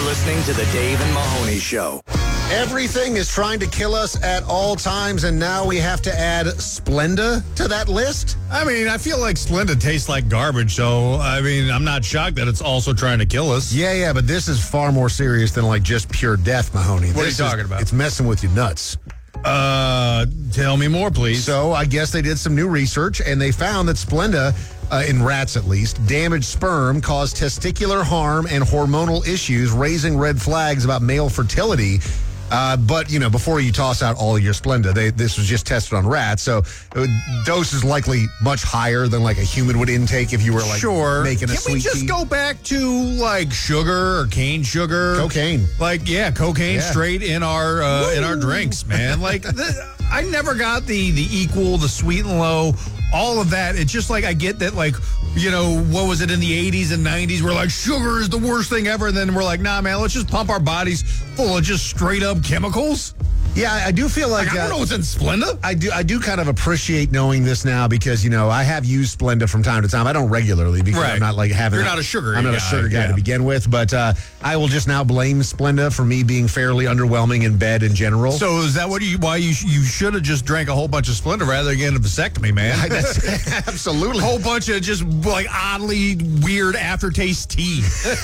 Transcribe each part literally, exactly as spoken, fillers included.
listening to the Dave and Mahoney Show. Everything is trying to kill us at all times, and now we have to add Splenda to that list? I mean, I feel like Splenda tastes like garbage, so, I mean, I'm not shocked that it's also trying to kill us. Yeah, yeah, but this is far more serious than, like, just pure death, Mahoney. What This are you is- talking about? It's messing with your nuts. Uh, tell me more, please. So I guess they did some new research, and they found that Splenda, uh, in rats at least, damaged sperm caused testicular harm and hormonal issues, raising red flags about male fertility. Uh, but, you know, before you toss out all of your Splenda, they, this was just tested on rats. So uh, dose is likely much higher than like a human would intake if you were like sure. making a Can sweet we just tea. go back to like sugar or cane sugar? Cocaine. Like, yeah, cocaine Yeah. straight in our uh, in our drinks, man. Like, the, I never got the the equal, the sweet and low, all of that. It's just like I get that, like, you know, what was it in the eighties and nineties? We're like, sugar is the worst thing ever. And then we're like, nah, man, let's just pump our bodies full of just straight up chemicals. Yeah, I do feel like, Like, I don't uh, know what's in Splenda. I do I do kind of appreciate knowing this now because, you know, I have used Splenda from time to time. I don't regularly because Right. I'm not like having You're not a sugar I'm not guy, a sugar guy yeah. to begin with, but uh, I will just now blame Splenda for me being fairly underwhelming in bed in general. So is that what you why you you should have just drank a whole bunch of Splenda rather than getting a vasectomy, man? That's absolutely. Whole bunch of just like oddly weird aftertaste tea.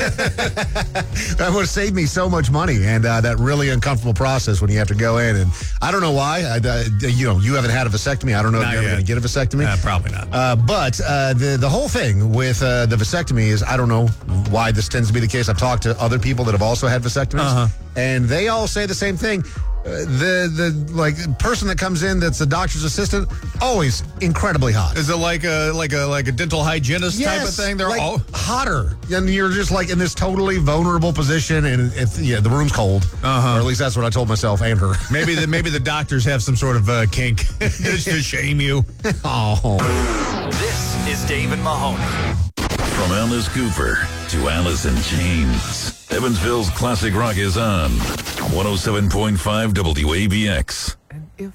That would have saved me so much money and uh, that really uncomfortable process when you have to go in. And I don't know why. I, uh, you know, you haven't had a vasectomy. I don't know Not if you're ever yet. going to get a vasectomy. Nah, probably not. Uh, but uh, the the whole thing with uh, the vasectomy is I don't know why this tends to be the case. I've talked to other people that have also had vasectomies, Uh-huh. and they all say the same thing. Uh, the the like person that comes in that's the doctor's assistant always incredibly hot. Is it like a like a like a dental hygienist type of thing? They're like all hotter, and you're just like in this totally vulnerable position, and it's yeah, the room's cold, Uh-huh. or at least that's what I told myself and her. maybe the maybe the doctors have some sort of uh, kink just to shame you. Oh. This is Dave and Mahoney. From Alice Cooper to Alice in Chains, Evansville's classic rock is on one oh seven point five W A B X.